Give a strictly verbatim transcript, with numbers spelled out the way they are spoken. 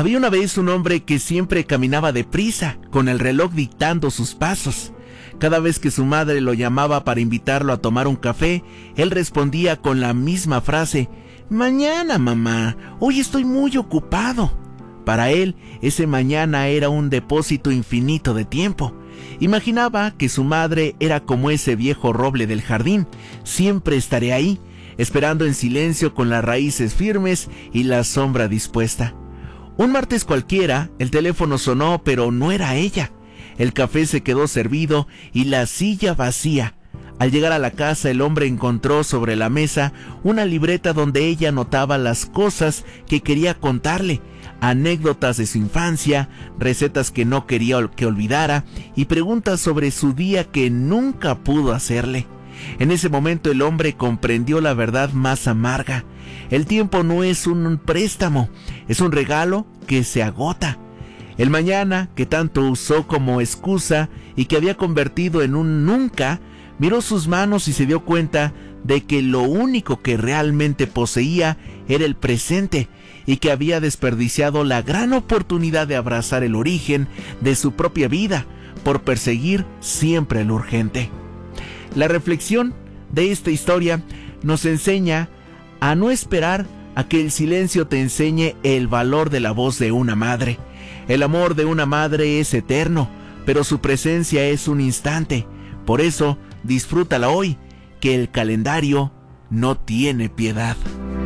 Había una vez un hombre que siempre caminaba deprisa, con el reloj dictando sus pasos. Cada vez que su madre lo llamaba para invitarlo a tomar un café, él respondía con la misma frase: «Mañana, mamá, hoy estoy muy ocupado». Para él, ese mañana era un depósito infinito de tiempo. Imaginaba que su madre era como ese viejo roble del jardín. Siempre estaré ahí, esperando en silencio con las raíces firmes y la sombra dispuesta. Un martes cualquiera, el teléfono sonó, pero no era ella. El café se quedó servido y la silla vacía. Al llegar a la casa, el hombre encontró sobre la mesa una libreta donde ella anotaba las cosas que quería contarle, anécdotas de su infancia, recetas que no quería que olvidara y preguntas sobre su día que nunca pudo hacerle. En ese momento el hombre comprendió la verdad más amarga. El tiempo no es un préstamo, es un regalo que se agota. El mañana, que tanto usó como excusa y que había convertido en un nunca, miró sus manos y se dio cuenta de que lo único que realmente poseía era el presente y que había desperdiciado la gran oportunidad de abrazar el origen de su propia vida por perseguir siempre lo urgente. La reflexión de esta historia nos enseña a no esperar a que el silencio te enseñe el valor de la voz de una madre. El amor de una madre es eterno, pero su presencia es un instante. Por eso, disfrútala hoy, que el calendario no tiene piedad.